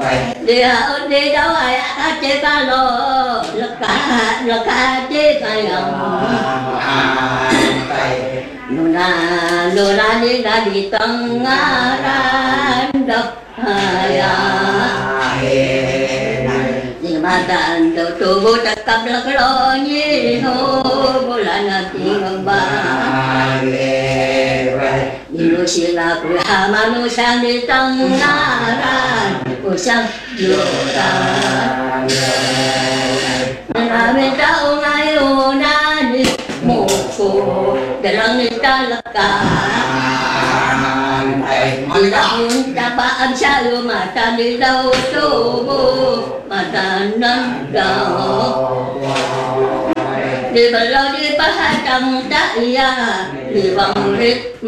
đi ơn đi đâu ai ta chế ba lô là cả chế ba lòng nô na đi tăng ra đập ya nhưng mà đàn đầu tu vô tất cả là cái lo như hô vô là na tiếng ba Inu sila ku hamanu sang di tangaran ku sang juta Nami tau ngai unani muku dalam nita lekan Tidak dapat amsalu mata di daun tubuh mata nandau Di belau di pahatang tak iya di bangrit